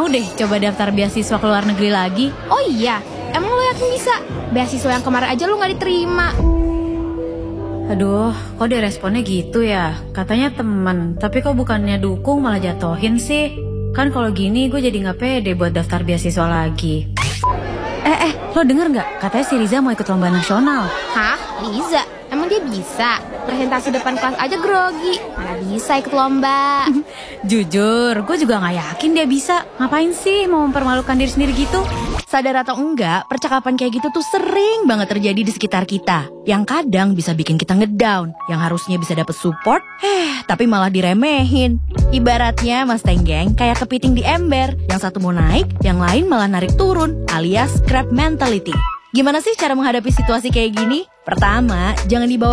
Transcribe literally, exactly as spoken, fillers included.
mau deh coba daftar beasiswa ke luar negeri lagi. Oh iya, emang lo yakin bisa? Beasiswa yang kemarin aja lo gak diterima. Aduh, kok dia responnya gitu ya? Katanya temen, tapi kok bukannya dukung malah jatohin sih? Kan kalau gini gue jadi gak pede buat daftar beasiswa lagi. Eh, eh, lo denger gak? Katanya si Riza mau ikut lomba nasional. Hah? Riza? Emang dia bisa? Presentasi depan kelas aja grogi. Mana bisa ikut lomba? Jujur, gue juga gak yakin dia bisa. Ngapain sih mau mempermalukan diri sendiri gitu? Sadar atau enggak, percakapan kayak gitu tuh sering banget terjadi di sekitar kita. Yang kadang bisa bikin kita ngedown, yang harusnya bisa dapet support, eh tapi malah diremehin. Ibaratnya Mas Tenggeng kayak kepiting di ember, yang satu mau naik, yang lain malah narik turun, alias crab mentality. Gimana sih cara menghadapi situasi kayak gini? Pertama, jangan dibawa